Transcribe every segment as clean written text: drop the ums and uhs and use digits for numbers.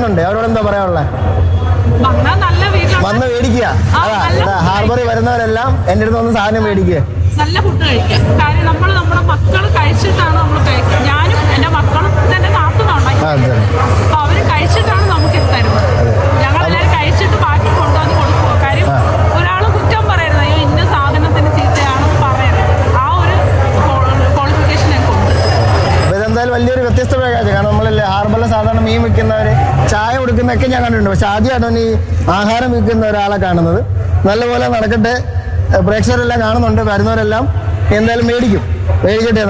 വരുന്നുണ്ട്, അവരോട് എന്താ പറയാനുള്ളത്? വന്ന് മേടിക്കുക. അതാ ഹാർബറിൽ വരുന്നവരെല്ലാം എൻ്റെ അടുത്ത് വന്ന് സാധനം മേടിക്കുക. നല്ല ഫുഡ് കഴിക്കുക. കാര്യം നമ്മുടെ മക്കൾ കഴിച്ചിട്ടാണ് നമ്മൾ കഴിക്കുക. ഞാനും എൻ്റെ മക്കളും എൻ്റെ നാട്ടിലുണ്ടായി, അപ്പൊ അവര് കഴിച്ചിട്ടാണ് നമുക്ക് തരുന്നത്. ഞങ്ങളെല്ലാവരും കഴിച്ചിട്ട് ബാക്കി കൊണ്ടുവന്ന് കൊടുക്കുക. കാര്യം ഒരാൾ കുറ്റം പറയരുത്, അയ്യോ ഇന്ന സാധനത്തിന് ചീത്തയാണ് പറയരുത്. ആ ഒരു ക്വാളിഫിക്കേഷൻ ഞങ്ങൾക്ക് ഉണ്ട്. അപ്പൊ ഇതെന്തായാലും വലിയൊരു വ്യത്യസ്തമായ കാര്യം. കാരണം നമ്മളല്ലേ ഹാർബറിൽ സാധാരണ മീൻ വിൽക്കുന്നവര്, ചായ കൊടുക്കുന്നതൊക്കെ ഞാൻ കണ്ടിട്ടുണ്ട്. പക്ഷെ ആദ്യമായിട്ടാണ് ഈ ആഹാരം വിൽക്കുന്ന ഒരാളെ കാണുന്നത്. നല്ലപോലെ നടക്കട്ടെ. പ്രേക്ഷകരെല്ലാം കാണുന്നുണ്ട്, വരുന്നവരെല്ലാം എന്തായാലും മേടിക്കട്ടെ.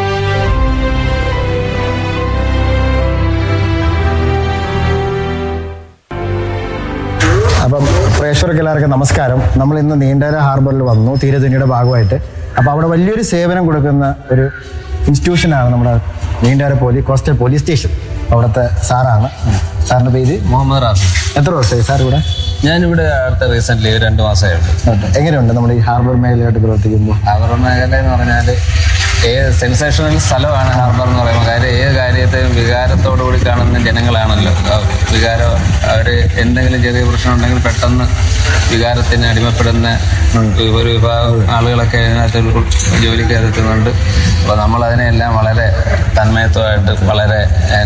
അപ്പം പ്രേക്ഷകർക്ക് എല്ലാവർക്കും നമസ്കാരം. നമ്മൾ ഇന്ന് നീണ്ടര ഹാർബറിൽ വന്നു, തീരത്തുനിയുടെ ഭാഗമായിട്ട്. അപ്പോൾ അവിടെ വലിയൊരു സേവനം കൊടുക്കുന്ന ഒരു ഇൻസ്റ്റിറ്റ്യൂഷനാണ് നമ്മുടെ നീണ്ടര കോസ്റ്റൽ പോലീസ് സ്റ്റേഷൻ. അവിടുത്തെ സാറാണ്. സാറിന്റെ പേര്? മുഹമ്മദ് റാഫി. എത്ര വർഷമായി സാർ ഇവിടെ? ഞാനിവിടെ അടുത്ത റീസെന്റ് 2 മാസമായിട്ട്. എങ്ങനെയുണ്ട് നമ്മുടെ ഈ ഹാർബർ മേഖലയായിട്ട് പ്രവർത്തിക്കുമ്പോൾ? ഹാർബർ മേഖല എന്ന് പറഞ്ഞാൽ സെൻസേഷണൽ സ്ഥലമാണ് ഹാർബർ എന്ന് പറയുമ്പോൾ. കാര്യം ഏത് കാര്യത്തെയും വികാരത്തോടു കൂടി കാണുന്ന ജനങ്ങളാണല്ലോ. വികാരം, അവർ എന്തെങ്കിലും ചെറിയ പ്രശ്നം ഉണ്ടെങ്കിൽ പെട്ടെന്ന് വികാരത്തിന് അടിമപ്പെടുന്ന ഒരു വിഭാഗം ആളുകളൊക്കെ അതിനകത്ത് ജോലിക്ക് എത്തുന്നുണ്ട്. അപ്പോൾ നമ്മളതിനെല്ലാം വളരെ തന്മയത്വമായിട്ട് വളരെ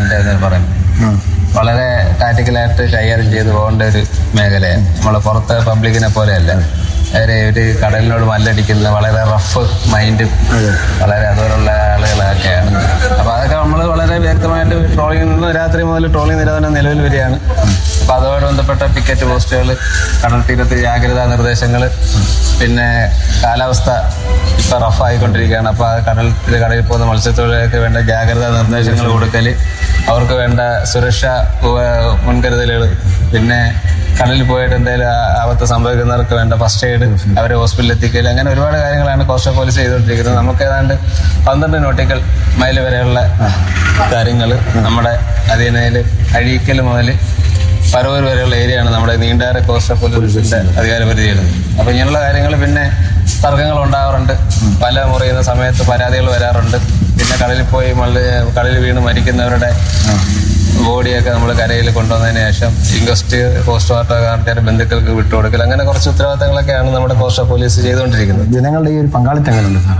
വളരെ ടാക്ടിക്കലായിട്ട് കൈകാര്യം ചെയ്ത് പോകേണ്ട ഒരു മേഖലയാണ്. നമ്മളെ പുറത്തെ പബ്ലിക്കിനെ പോലെയല്ല. ഒരു കടലിനോട് മല്ലടിക്കുന്ന വളരെ റഫ് മൈൻഡും വളരെ അതുപോലുള്ള ആളുകളൊക്കെയാണ്. അപ്പൊ അതൊക്കെ നമ്മൾ വളരെ വ്യക്തമായിട്ട് ട്രോളിംഗിൽ നിന്ന് രാത്രി മുതൽ ട്രോളിംഗ് നിരോധനം നിലവിൽ വരികയാണ്. അപ്പൊ അതുമായി ബന്ധപ്പെട്ട പിക്കറ്റ് പോസ്റ്റുകൾ, കടൽ തീരത്ത് ജാഗ്രതാ നിർദ്ദേശങ്ങൾ, പിന്നെ കാലാവസ്ഥ ഇപ്പൊ റഫായിക്കൊണ്ടിരിക്കുകയാണ്. അപ്പൊ കടലിൽ പോകുന്ന മത്സ്യത്തൊഴിലാളികൾക്ക് വേണ്ട ജാഗ്രതാ നിർദ്ദേശങ്ങൾ കൊടുക്കൽ, അവർക്ക് വേണ്ട സുരക്ഷാ മുൻകരുതലുകൾ, പിന്നെ കടലിൽ പോയിട്ട് എന്തെങ്കിലും ആപത്ത് സംഭവിക്കുന്നവർക്ക് വേണ്ട ഫസ്റ്റ് എയ്ഡ്, അവരെ ഹോസ്പിറ്റലിൽ എത്തിക്കൽ, അങ്ങനെ ഒരുപാട് കാര്യങ്ങളാണ് കോസ്റ്റൽ പോലീസ് ചെയ്തുകൊണ്ടിരിക്കുന്നത്. നമുക്ക് ഏതാണ്ട് 12 നോട്ടിക്കൽ മൈൽ വരെയുള്ള കാര്യങ്ങൾ നമ്മുടെ അധീനയിൽ അഴീക്കൽ മുതൽ പരവൂർ വരെയുള്ള ഏരിയയാണ് നമ്മുടെ നീണ്ടര കോസ്റ്റൽ പോലീസിന്റെ അധികാര പരിധിയിൽ. അപ്പൊ ഇങ്ങനെയുള്ള കാര്യങ്ങൾ, പിന്നെ തർക്കങ്ങൾ ഉണ്ടാകാറുണ്ട്. പല മുറിയുന്ന സമയത്ത് പരാതികൾ വരാറുണ്ട്. പിന്നെ കടലിൽ വീണ് മരിക്കുന്നവരുടെ ബോഡിയൊക്കെ നമ്മൾ കരയിൽ കൊണ്ടുവന്നതിന് ശേഷം ഇൻക്വസ്റ്റ് പോസ്റ്റ്മോർട്ടം ബന്ധുക്കൾക്ക് വിട്ടുകൊടുക്കൽ, അങ്ങനെ കുറച്ച് ഉത്തരവാദിത്തങ്ങളൊക്കെയാണ് നമ്മുടെ കോസ്റ്റൽ പോലീസ് ചെയ്തുകൊണ്ടിരിക്കുന്നത്. ജനങ്ങളുടെ ഈ ഒരു പങ്കാളിത്തം എങ്ങനെയുണ്ട് സാർ?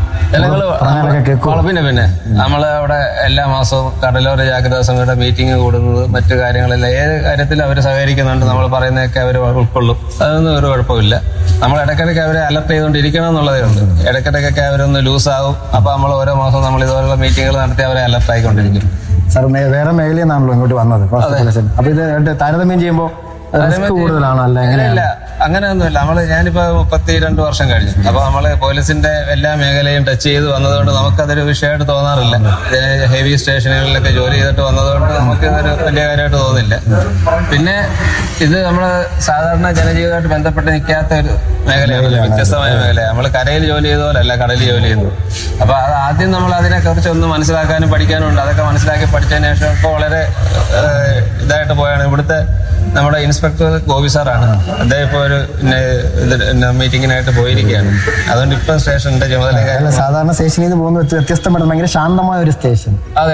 പിന്നെ നമ്മൾ അവിടെ എല്ലാ മാസവും കടലോര ജാഗ്രതാ സമിതിയുടെ മീറ്റിംഗ് കൂടുന്നത്, മറ്റു കാര്യങ്ങളെല്ലാം ഏത് കാര്യത്തിൽ അവർ സഹകരിക്കുന്നുണ്ട്. നമ്മൾ പറയുന്നതൊക്കെ അവർ ഉൾക്കൊള്ളും. അതൊന്നും ഒരു കുഴപ്പമില്ല. നമ്മൾ ഇടയ്ക്കിടയ്ക്ക് അവരെ അലർട്ട് ചെയ്തുകൊണ്ടിരിക്കണം എന്നുള്ളതേ ഉണ്ട്. ഇടയ്ക്കിടയ്ക്കൊക്കെ അവരൊന്ന് ലൂസാകും. അപ്പൊ നമ്മൾ ഓരോ മാസവും നമ്മൾ ഇതുപോലുള്ള മീറ്റിങ്ങുകൾ നടത്തി അവരെ അലർട്ട് ആയിക്കൊണ്ടിരിക്കും. സാർ വേറെ മേഖലയിൽ നിന്നാണല്ലോ ഇങ്ങോട്ട് വന്നത്. അപ്പൊ ഇത് താരതമ്യം ചെയ്യുമ്പോൾ കൂടുതലാണോ? അല്ല, അങ്ങനെയല്ല, അങ്ങനെയൊന്നുമില്ല. ഞാനിപ്പോ 32 വർഷം കഴിഞ്ഞു. അപ്പൊ നമ്മള് പോലീസിന്റെ എല്ലാ മേഖലയും ടച്ച് ചെയ്ത് വന്നതുകൊണ്ട് നമുക്കതൊരു വിഷയമായിട്ട് തോന്നാറില്ല. ഹെവി സ്റ്റേഷനുകളിലൊക്കെ ജോലി ചെയ്തിട്ട് വന്നതുകൊണ്ട് നമുക്ക് ഇതൊരു വലിയ കാര്യമായിട്ട് തോന്നില്ല. പിന്നെ ഇത് നമ്മള് സാധാരണ ജനജീവിതമായിട്ട് ബന്ധപ്പെട്ട് നിൽക്കാത്ത ഒരു മേഖലയാണ്, വ്യത്യസ്തമായ മേഖലയാണ്. നമ്മൾ കരയിൽ ജോലി ചെയ്ത പോലല്ല കടലിൽ ജോലി ചെയ്യുന്നത്. അപ്പൊ അത് ആദ്യം നമ്മൾ അതിനെക്കുറിച്ച് ഒന്ന് മനസ്സിലാക്കാനും പഠിക്കാനും ഉണ്ട്. അതൊക്കെ മനസ്സിലാക്കി പഠിച്ചതിന് ശേഷം ഇപ്പോൾ വളരെ ഇതായിട്ട് പോയാണ്. ഇവിടുത്തെ നമ്മുടെ ഇൻസ്പെക്ടർ ഗോപി സാറാണ്. അദ്ദേഹം ഇപ്പോൾ ഒരു മീറ്റിങ്ങിനായിട്ട് പോയിരിക്കുകയാണ്. അതുകൊണ്ട് ഇപ്പൊ സ്റ്റേഷന്റെ ചുമതല സാധാരണ സ്റ്റേഷനിൽ നിന്ന് പോകുന്ന വ്യത്യസ്തമായ ഭയങ്കര ശാന്തമായ ഒരു സ്റ്റേഷൻ. അതെ,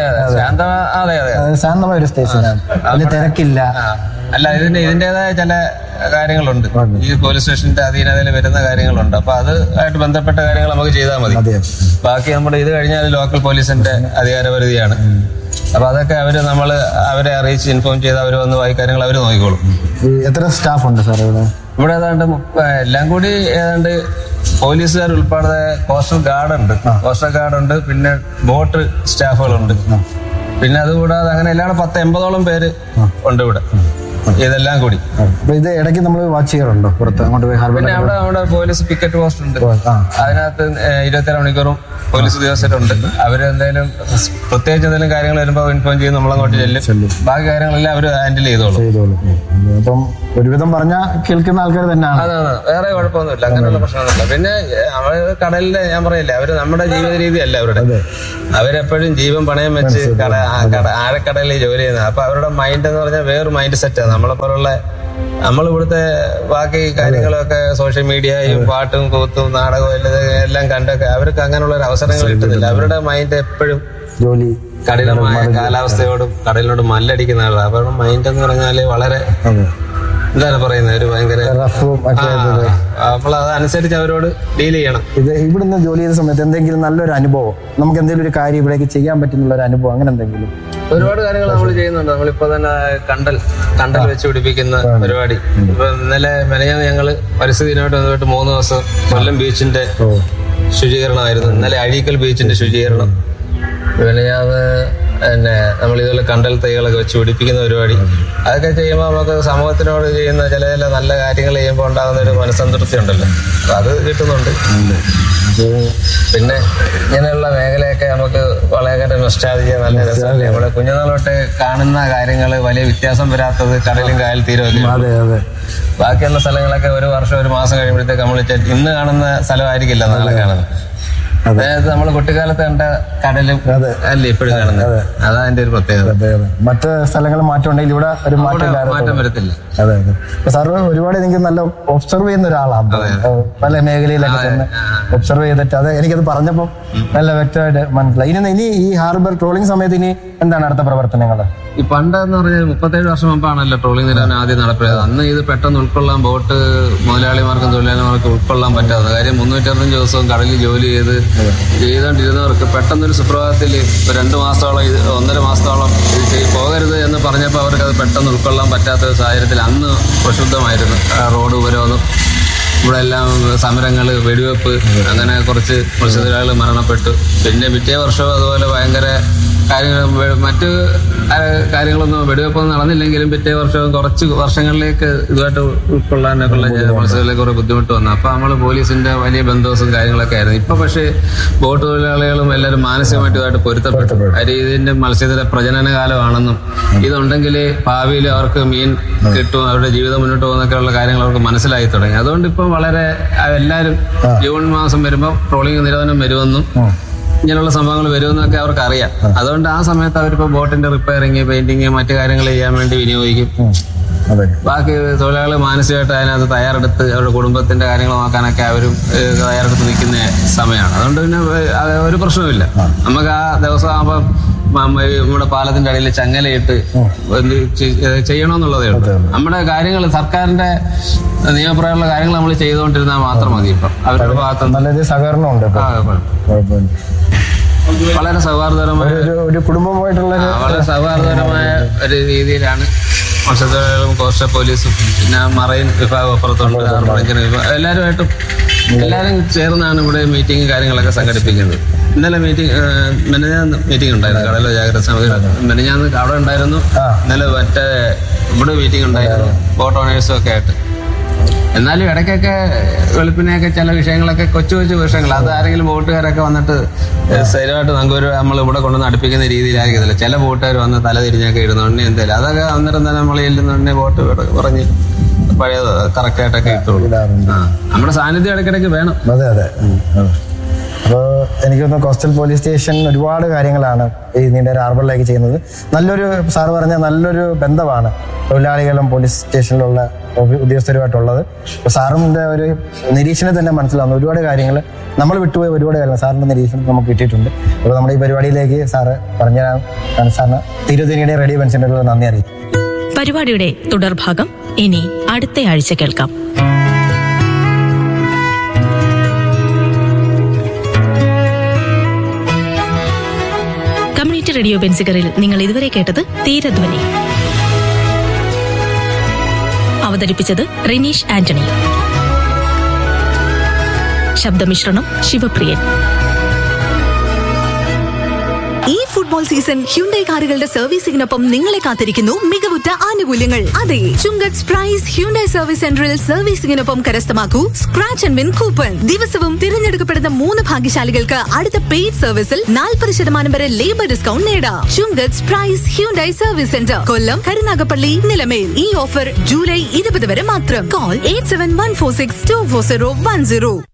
ശാന്തമായ ഒരു സ്റ്റേഷനാണ്. അതിൽ തിരക്കില്ല. അല്ല, ഇതിന്റേതായ ചില കാര്യങ്ങളുണ്ട്. ഈ പോലീസ് സ്റ്റേഷന്റെ അധീനതയിൽ വരുന്ന കാര്യങ്ങളുണ്ട്. അപ്പൊ അതുമായിട്ട് ബന്ധപ്പെട്ട കാര്യങ്ങൾ നമുക്ക് ചെയ്താൽ മതി. ബാക്കി നമ്മുടെ ഇത് കഴിഞ്ഞാൽ ലോക്കൽ പോലീസിന്റെ അധികാരപരിധിയാണ്. അപ്പൊ അതൊക്കെ അവരെ അറിയിച്ച് ഇൻഫോം ചെയ്ത് അവർ വന്ന് കാര്യങ്ങൾ അവർ നോക്കിക്കോളും. എത്ര സ്റ്റാഫ് ഉണ്ട് സാർ ഇവിടെ? ഏതാണ്ട് എല്ലാം കൂടി ഏതാണ്ട് പോലീസുകാർ ഉൾപ്പെടെ കോസ്റ്റൽ ഗാർഡ് ഉണ്ട്, പിന്നെ ബോട്ട് സ്റ്റാഫുകളുണ്ട്. പിന്നെ അതുകൂടാതെ അങ്ങനെ എല്ലാം 10-80ഓളം പേര് ഉണ്ട് ഇവിടെ. ഇതെല്ലാം കൂടി ഇത് ഇടയ്ക്ക് നമ്മൾ വാച്ച് ചെയ്യാറുണ്ടോ പുറത്ത് അങ്ങോട്ട് പോയി? പിന്നെ അവിടെ പോലീസ് പിക്കറ്റ് പോസ്റ്റ് ഉണ്ട്. അതിനകത്ത് 24 മണിക്കൂറും പോലീസ് ഉദ്യോഗസ്ഥരുണ്ട്. അവര് എന്തായാലും പ്രത്യേകിച്ച് എന്തെങ്കിലും കാര്യങ്ങൾ വരുമ്പോൾ ഇൻഫോം ചെയ്ത് നമ്മളങ്ങോട്ട് ചെല്ലും. ബാക്കി കാര്യങ്ങളെല്ലാം അവർ ഹാൻഡിൽ ചെയ്തോളും. അപ്പം ഒരുവിധം പറഞ്ഞാൽ കേൾക്കുന്ന ആൾക്കാർ തന്നെയാണ്. അതാണ്, വേറെ കുഴപ്പമൊന്നുമില്ല, അങ്ങനെയുള്ള പ്രശ്നമൊന്നുമില്ല. പിന്നെ കടലിലെ ഞാൻ പറയില്ലേ, അവര് നമ്മുടെ ജീവിത രീതിയല്ല അവരുടെ. അവരെപ്പോഴും ജീവൻ പണയം വെച്ച് ആഴക്കടലിൽ ജോലി ചെയ്യുന്നത്. അപ്പൊ അവരുടെ മൈൻഡ് എന്ന് പറഞ്ഞാൽ വേറൊരു മൈൻഡ് സെറ്റാണ്. നമ്മളെപ്പോലുള്ള നമ്മളിവിടുത്തെ ബാക്കി കാര്യങ്ങളൊക്കെ സോഷ്യൽ മീഡിയയും പാട്ടും കൂത്തും നാടകവും എല്ലാം കണ്ടൊക്കെ അവർക്ക് അങ്ങനെയുള്ള ഒരു അവസരങ്ങൾ കിട്ടുന്നില്ല. അവരുടെ മൈൻഡ് എപ്പോഴും ജോലി കഠിനമായ കാലാവസ്ഥയോടും കടലിനോടും മല്ലടിക്കുന്ന ആളാണ്. അപ്പം മൈൻഡ് എന്ന് പറഞ്ഞാല് വളരെ എന്താണ് പറയുന്നത്, ഒരു ഭയങ്കര റഫും ഒക്കെ. അപ്പോൾ അതനുസരിച്ച് അവരോട് ഡീൽ ചെയ്യണം. ഇത് ഇവിടുന്ന് ജോലി ചെയ്ത സമയത്ത് എന്തെങ്കിലും നല്ലൊരു അനുഭവം, നമുക്ക് എന്തെങ്കിലും ഒരു കാര്യം ഇവിടേക്ക് ചെയ്യാൻ പറ്റുന്ന ഒരു അനുഭവം, അങ്ങനെ എന്തെങ്കിലും? ഒരുപാട് കാര്യങ്ങൾ നമ്മൾ ചെയ്യുന്നുണ്ട്. നമ്മളിപ്പോ തന്നെ കണ്ടൽ വെച്ച് പിടിപ്പിക്കുന്ന പരിപാടി. ഇപ്പൊ ഇന്നലെ മെനഞ്ഞാന്ന് ഞങ്ങള് പരിസ്ഥിതി ദിനമായിട്ട് വന്നിട്ട് 3 ദിവസം കൊല്ലം ബീച്ചിന്റെ ശുചീകരണമായിരുന്നു. ഇന്നലെ അഴീക്കൽ ബീച്ചിന്റെ ശുചീകരണം. മെനഞ്ഞാന്ന് പിന്നെ നമ്മൾ ഇതുപോലെ കണ്ടൽ തൈകളൊക്കെ വെച്ച് പിടിപ്പിക്കുന്ന പരിപാടി. അതൊക്കെ ചെയ്യുമ്പോൾ നമുക്ക് സമൂഹത്തിനോട് ചെയ്യുന്ന ചില നല്ല കാര്യങ്ങൾ ചെയ്യുമ്പോൾ ഉണ്ടാകുന്ന ഒരു മനസ്സംതൃപ്തി ഉണ്ടല്ലോ, അപ്പൊ അത് കിട്ടുന്നുണ്ട്. പിന്നെ ഇങ്ങനെയുള്ള മേഖലയൊക്കെ നമുക്ക് വളരെ നൊസ്റ്റാൾജിയ, നല്ല രസമല്ലേ. നമ്മളെ കുഞ്ഞുനാളോട്ട് കാണുന്ന കാര്യങ്ങൾ വലിയ വ്യത്യാസം വരാത്തത് കടലും കായൽ തീരമൊക്കെ. ബാക്കിയുള്ള സ്ഥലങ്ങളൊക്കെ ഒരു വർഷം 1 മാസം കഴിയുമ്പോഴത്തേക്ക് നമ്മൾ ഇന്ന് കാണുന്ന സ്ഥലമായിരിക്കില്ല നാളെ കാണുന്നത്. അതായത് നമ്മൾ കുട്ടിക്കാലത്ത് കണ്ട കടലും അല്ലേ ഇപ്പോഴും കാണുന്നത്. അതാ അതിന്റെ ഒരു പ്രത്യേകത. മറ്റ് സ്ഥലങ്ങൾ മാറ്റം ഉണ്ടെങ്കിൽ ഇവിടെ ഒരു മാറ്റം വരത്തില്ല. അതെ അതെ. സാറ് ഒരുപാട് എനിക്ക് നല്ല ഒബ്സർവ് ചെയ്യുന്ന ഒരാളാണ്. പല മേഖലയിലൊക്കെ തന്നെ ഒബ്സർവ് ചെയ്തിട്ട് അത് എനിക്കത് പറഞ്ഞപ്പോൾ നല്ല വ്യക്തമായിട്ട് മനസ്സിലായി. ഇനി ഈ ഹാർബർ ട്രോളിംഗ് സമയത്ത് ഇനി എന്താണ് അടുത്ത പ്രവർത്തനങ്ങൾ? ഈ പണ്ടെന്ന് പറഞ്ഞാൽ 37 വർഷം മുമ്പാണല്ലോ ട്രോളിംഗ് നിരോധനം ആദ്യം നടപ്പിലായത്. അന്ന് ഇത് പെട്ടെന്ന് ഉൾക്കൊള്ളാൻ ബോട്ട് മുതലാളിമാർക്കും തൊഴിലാളിമാർക്കും ഉൾക്കൊള്ളാൻ പറ്റാതെ കാര്യം 365 ദിവസവും കടലിൽ ജോലി ചെയ്തുകൊണ്ടിരുന്നവർക്ക് പെട്ടെന്നൊരു സുപ്രഭാതത്തിൽ 2 മാസത്തോളം 1.5 മാസത്തോളം ഇത് പോകരുത് എന്ന് പറഞ്ഞപ്പോൾ അവർക്ക് അത് പെട്ടെന്ന് ഉൾക്കൊള്ളാൻ പറ്റാത്ത ഒരു സാഹചര്യത്തിൽ അന്ന് പ്രക്ഷുബ്ധമായിരുന്നു. റോഡ് ഉപരോധം, ഇവിടെ എല്ലാം സമരങ്ങൾ, വെടിവെപ്പ്, അങ്ങനെ കുറച്ച് തൊഴിലാളികൾ മരണപ്പെട്ടു. പിന്നെ പിറ്റേ വർഷവും അതുപോലെ ഭയങ്കര മറ്റു കാര്യങ്ങളൊന്നും വെടിവെപ്പൊന്നും നടന്നില്ലെങ്കിലും പിറ്റേ വർഷവും കുറച്ച് വർഷങ്ങളിലേക്ക് ഇതുമായിട്ട് ഉൾക്കൊള്ളാനൊക്കെയുള്ള മത്സ്യങ്ങളിലേക്ക് കുറെ ബുദ്ധിമുട്ട് വന്നു. അപ്പൊ നമ്മള് പോലീസിന്റെ വലിയ ബന്ധോസും കാര്യങ്ങളൊക്കെ ആയിരുന്നു. ഇപ്പൊ പക്ഷേ ബോട്ട് തൊഴിലാളികളും എല്ലാവരും മാനസികമായിട്ട് ഇതുമായിട്ട് പൊരുത്തപ്പെട്ടു. ഇതിന്റെ മത്സ്യത്തിന്റെ പ്രജനന കാലമാണെന്നും ഇതുണ്ടെങ്കിൽ ഭാവിയിൽ അവർക്ക് മീൻ കിട്ടും, അവരുടെ ജീവിതം മുന്നോട്ട് പോകുന്നൊക്കെയുള്ള കാര്യങ്ങൾ അവർക്ക് മനസ്സിലായി തുടങ്ങി. അതുകൊണ്ട് ഇപ്പം വളരെ എല്ലാവരും ജൂൺ മാസം വരുമ്പോൾ ട്രോളിംഗ് നിരോധനം വരുമെന്നും ഇങ്ങനെയുള്ള സംഭവങ്ങൾ വരുമെന്നൊക്കെ അവർക്ക് അറിയാം. അതുകൊണ്ട് ആ സമയത്ത് അവരിപ്പോ ബോട്ടിന്റെ റിപ്പയറിങ്, പെയിന്റിങ്, മറ്റു കാര്യങ്ങൾ ചെയ്യാൻ വേണ്ടി വിനിയോഗിക്കും. ബാക്കി തൊഴിലാളികൾ മാനസികമായിട്ട് അതിനകത്ത് തയ്യാറെടുത്ത് അവരുടെ കുടുംബത്തിന്റെ കാര്യങ്ങൾ നോക്കാനൊക്കെ അവരും തയ്യാറെടുത്ത് നിൽക്കുന്ന സമയമാണ്. അതുകൊണ്ട് പിന്നെ ഒരു പ്രശ്നമില്ല. നമുക്ക് ആ ദിവസം ആകുമ്പോൾ നമ്മുടെ പാലത്തിന്റെ അടിയിൽ ചങ്ങലയിട്ട് ചെയ്യണമെന്നുള്ളതേ ഉള്ളൂ. നമ്മുടെ കാര്യങ്ങൾ സർക്കാരിന്റെ നിയമപ്രകാരമുള്ള കാര്യങ്ങൾ നമ്മൾ ചെയ്തുകൊണ്ടിരുന്നാൽ മാത്രം മതി. ഇപ്പം അവരുടെ ഭാഗത്ത് നല്ലൊരു സഹകരണമുണ്ട്. വളരെ സൗഹാർദ്ദപരമായ ഒരു കുടുംബമായിട്ടുള്ള വളരെ സൗഹാർദ്ദപരമായ ഒരു രീതിയിലാണ് മത്സ്യത്തൊഴിലാളികളും കോസ്റ്റൽ പോലീസും പിന്നെ മറൈൻ വിഭാഗം അപ്പുറത്തുണ്ട്, ആർമറേഞ്ചിന് വിഭാഗം, എല്ലാവരും ചേർന്നാണ് ഇവിടെ മീറ്റിംഗ് കാര്യങ്ങളൊക്കെ സംഘടിപ്പിക്കുന്നത്. ഇന്നലെ മെനഞ്ഞാന്ന് മീറ്റിംഗ് ഉണ്ടായിരുന്നു കടല ജാഗ്രത സമിതി. മെനഞ്ഞാന്ന് അവിടെ ഉണ്ടായിരുന്നു. ഇന്നലെ മറ്റേ ഇവിടെ മീറ്റിംഗ് ഉണ്ടായിരുന്നു ബോട്ട് ഓണേഴ്സും ഒക്കെ ആയിട്ട്. എന്നാലും ഇടയ്ക്കൊക്കെ വെളുപ്പിനെയൊക്കെ ചില വിഷയങ്ങളൊക്കെ കൊച്ചു വിഷയങ്ങൾ അത് ആരെങ്കിലും ബോട്ടുകാരൊക്കെ വന്നിട്ട് സ്ഥിരമായിട്ട് നമുക്കൊരു നമ്മൾ ഇവിടെ കൊണ്ടുവന്ന് അടുപ്പിക്കുന്ന രീതിയിലായിരിക്കത്തില്ല. ചില ബോട്ടുകാർ വന്ന് തല തിരിഞ്ഞൊക്കെ ഇടുന്നുണ്ടെ എന്തായാലും അതൊക്കെ അന്നേരം തന്നെ നമ്മൾ ചെല്ലുന്നുണ്ടെ ബോട്ട് പറഞ്ഞ് പഴയ കറക്റ്റായിട്ടൊക്കെ ഇട്ടോളൂ. നമ്മുടെ സാന്നിധ്യം ഇടയ്ക്കിടയ്ക്ക് വേണം. അതെ അതെ. അപ്പോൾ എനിക്ക് തോന്നുന്നു കോസ്റ്റൽ പോലീസ് സ്റ്റേഷൻ ഒരുപാട് കാര്യങ്ങളാണ് ഈ നീണ്ട ഹാർബറിലേക്ക് ചെയ്യുന്നത്. നല്ലൊരു സാറ് പറഞ്ഞ നല്ലൊരു ബന്ധമാണ് തൊഴിലാളികളും പോലീസ് സ്റ്റേഷനിലുള്ള ഉദ്യോഗസ്ഥരുമായിട്ടുള്ളത്. അപ്പോൾ സാറിൻ്റെ ഒരു നിരീക്ഷണത്തിൽ തന്നെ മനസ്സിലാവുന്നു ഒരുപാട് കാര്യങ്ങൾ നമ്മൾ വിട്ടുപോയ ഒരുപാട് കാര്യങ്ങൾ സാറിൻ്റെ നിരീക്ഷണത്തിൽ നമുക്ക് കിട്ടിയിട്ടുണ്ട്. അപ്പോൾ നമ്മുടെ ഈ പരിപാടിയിലേക്ക് സാറ് പറഞ്ഞ സാറിന് തിരുവനന്തപുരം റേഡിയോ പെൻഷനുള്ള നന്ദി അറിയിക്കും. പരിപാടിയുടെ തുടർഭാഗം ഇനി അടുത്ത ആഴ്ച കേൾക്കാം. കമ്മ്യൂണിറ്റി റേഡിയോ ബെൻസിഗറിൽ നിങ്ങൾ ഇതുവരെ കേട്ടത് തീരധ്വനി. അവതരിപ്പിച്ചത് റിനീഷ് ആന്റണി. ശബ്ദമിശ്രണം ശിവപ്രിയൻ. ഈ ഫുട്ബോൾ സീസൺ ഹ്യുണ്ടായി കാറുകളുടെ സർവീസിംഗിനൊപ്പം നിങ്ങളെ കാത്തിരിക്കുന്നു മികവുറ്റ ആനുകൂല്യങ്ങൾ. അതെ, ചുങ്കത്ത് പ്രൈസ് ഹ്യുണ്ടായി സർവീസ് സെന്ററിൽ സർവീസിംഗിനൊപ്പം കരസ്ഥമാക്കൂ സ്ക്രാച്ച് ആൻഡ് വിൻ കൂപ്പൺ. ദിവസവും തിരഞ്ഞെടുക്കപ്പെടുന്ന 3 ഭാഗ്യശാലികൾക്ക് അടുത്ത പെയ്ഡ് സർവീസിൽ 40% വരെ ലേബർ ഡിസ്കൗണ്ട് നേടാം. ചുങ്കത്ത് പ്രൈസ് ഹ്യുണ്ടായി സർവീസ് സെന്റർ, കൊല്ലം, കരുനാഗപ്പള്ളി, നിലമേൽ. ഈ ഓഫർ ജൂലൈ 20 വരെ മാത്രം. കോൾ 8714624010.